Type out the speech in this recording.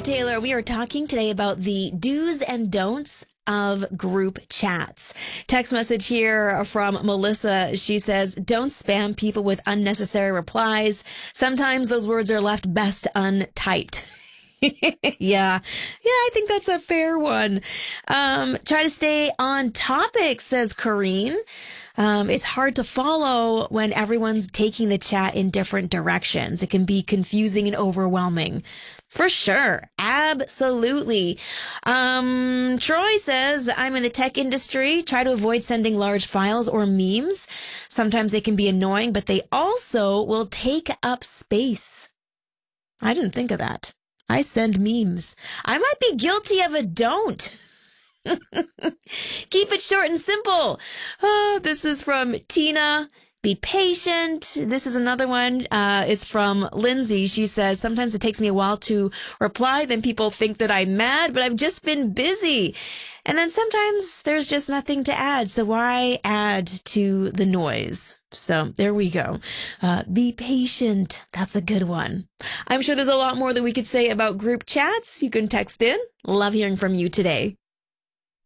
Greg Taylor. We are talking today about the do's and don'ts of group chats. Text message here from Melissa. She says, don't spam people with unnecessary replies. Sometimes those words are left best untyped. Yeah, I think that's a fair one. Try to stay on topic, says Corrine. It's hard to follow when everyone's taking the chat in different directions. It can be confusing and overwhelming. For sure. Absolutely. Troy says, I'm in the tech industry. Try to avoid sending large files or memes. Sometimes they can be annoying, but they also will take up space. I didn't think of that. I send memes. I might be guilty of a don't. Keep it short and simple. This is from Tina. Be patient. This is another one. It's from Lindsay. She says, sometimes it takes me a while to reply. Then people think that I'm mad, but I've just been busy. And then sometimes there's just nothing to add. So why add to the noise? So there we go. Be patient. That's a good one. I'm sure there's a lot more that we could say about group chats. You can text in. Love hearing from you today.